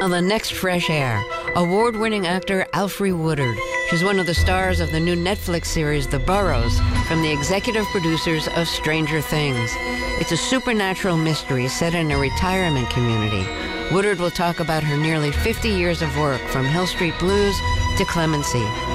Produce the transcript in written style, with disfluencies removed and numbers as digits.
On the next Fresh Air, award-winning actor Alfre Woodard. She's one of the stars of the new Netflix series The Burrows, from the executive producers of Stranger Things. It's a supernatural mystery set in a retirement community. Woodard will talk about her nearly 50 years of work, from Hill Street Blues to Clemency.